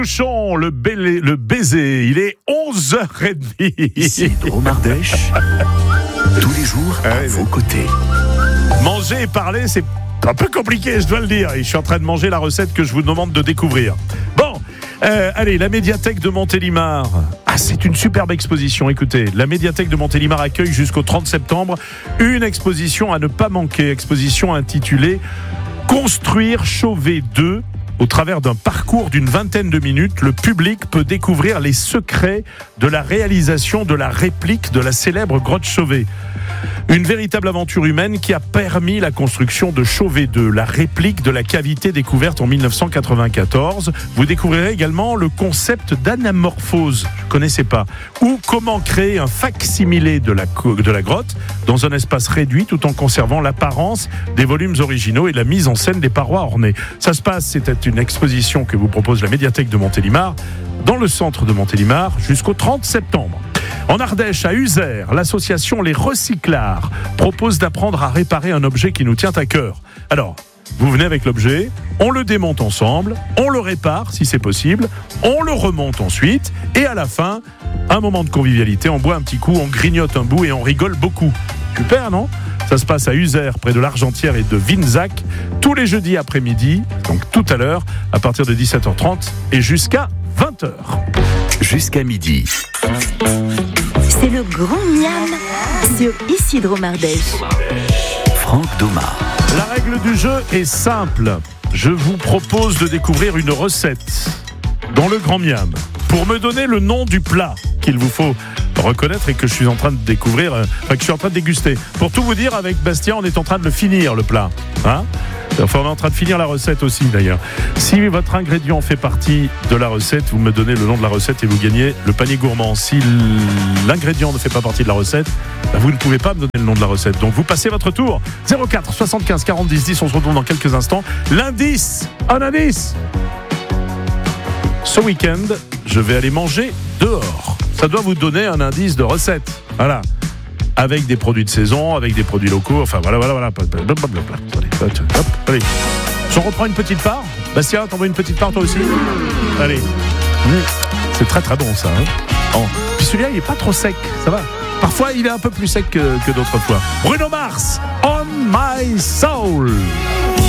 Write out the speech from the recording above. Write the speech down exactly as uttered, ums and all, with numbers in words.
Bouchon, le, bélé, le baiser, il est onze heures trente. Isidro Mardèche, tous les jours à ouais, vos côtés. Manger et parler, c'est un peu compliqué, je dois le dire. Et je suis en train de manger la recette que je vous demande de découvrir. Bon, euh, allez, la médiathèque de Montélimar. Ah, c'est une superbe exposition. Écoutez, la médiathèque de Montélimar accueille jusqu'au trente septembre une exposition à ne pas manquer. Exposition intitulée « Construire Chauvet deux ». Au travers d'un parcours d'une vingtaine de minutes, le public peut découvrir les secrets de la réalisation de la réplique de la célèbre grotte Chauvet. Une véritable aventure humaine qui a permis la construction de Chauvet deux, la réplique de la cavité découverte en dix-neuf cent quatre-vingt-quatorze. Vous découvrirez également le concept d'anamorphose, je ne connaissais pas, ou comment créer un fac-similé de la, de la grotte dans un espace réduit tout en conservant l'apparence des volumes originaux et la mise en scène des parois ornées. Ça se passe, c'était une exposition que vous propose la médiathèque de Montélimar, dans le centre de Montélimar, jusqu'au trente septembre. En Ardèche, à Uzères, l'association Les Recyclards propose d'apprendre à réparer un objet qui nous tient à cœur. Alors, vous venez avec l'objet, on le démonte ensemble, on le répare si c'est possible, on le remonte ensuite, et à la fin, un moment de convivialité, on boit un petit coup, on grignote un bout et on rigole beaucoup. Super, non ? Ça se passe à Uzères, près de l'Argentière et de Vinzac, tous les jeudis après-midi, donc tout à l'heure, à partir de dix-sept heures trente et jusqu'à vingt heures. Jusqu'à midi. C'est le grand miam sur Isidro Mardèche. Franck Doma. La règle du jeu est simple. Je vous propose de découvrir une recette dans le grand miam. Pour me donner le nom du plat qu'il vous faut reconnaître et que je suis en train de découvrir, euh, enfin que je suis en train de déguster. Pour tout vous dire, avec Bastien, on est en train de le finir, le plat. Hein ? Enfin, on est en train de finir la recette aussi, d'ailleurs. Si votre ingrédient fait partie de la recette, vous me donnez le nom de la recette et vous gagnez le panier gourmand. Si l'ingrédient ne fait pas partie de la recette, bah vous ne pouvez pas me donner le nom de la recette. Donc, vous passez votre tour. zéro quatre soixante-quinze quarante dix dix, on se retrouve dans quelques instants. L'indice, un indice. Ce week-end, je vais aller manger dehors. Ça doit vous donner un indice de recette. Voilà. Avec des produits de saison, avec des produits locaux. Enfin, voilà, voilà, voilà. Allez, hop, allez. J'en reprends une petite part. Bastien, t'en veux une petite part toi aussi ? Allez. Mmh. C'est très très bon ça. Hein oh. Puis celui-là, il est pas trop sec. Ça va. Parfois, il est un peu plus sec que, que d'autres fois. Bruno Mars, On My Soul.